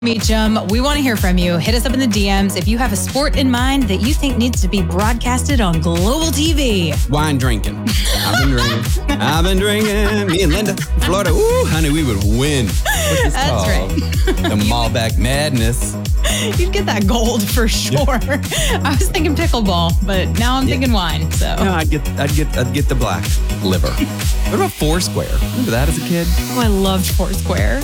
Meacham, we want to hear from you. Hit us up in the DMs if you have a sport in mind that you think needs to be broadcasted on Global TV. Wine drinking. I've been drinking. Me and Linda, Florida. Ooh, honey, we would win. What's this That's called? right. The Malbec Madness. You'd get that gold for sure. I was thinking pickleball, but now I'm thinking wine. So No, I'd get the black liver. What about Foursquare? Remember that as a kid? oh, I loved Foursquare.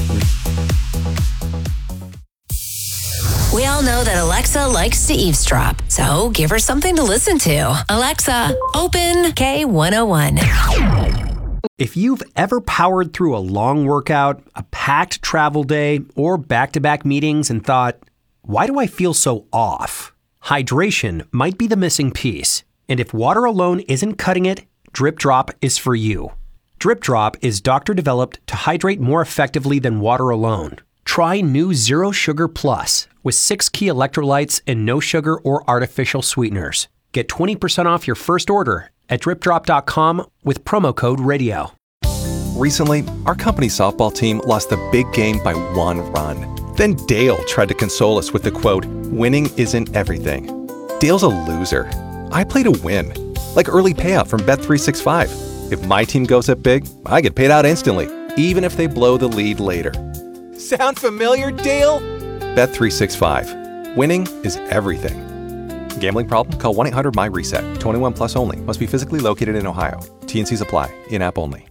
We all know that Alexa likes to eavesdrop, so give her something to listen to. Alexa, open K101. If you've ever powered through a long workout, a packed travel day, or back-to-back meetings and thought, why do I feel so off? Hydration might be the missing piece. And if water alone isn't cutting it, Drip Drop is for you. Drip Drop is doctor-developed to hydrate more effectively than water alone. Try new Zero Sugar Plus with 6 key electrolytes and no sugar or artificial sweeteners. Get 20% off your first order at dripdrop.com with promo code RADIO. Recently, our company softball team lost the big game by 1 run. Then Dale tried to console us with the quote, "Winning isn't everything." Dale's a loser. I play to win, like early payout from Bet365. If my team goes up big, I get paid out instantly, even if they blow the lead later. Sound familiar, Dale? Bet365. Winning is everything. Gambling problem? Call 1-800-MY-RESET. 21 plus only. Must be physically located in Ohio. T&Cs apply. In-app only.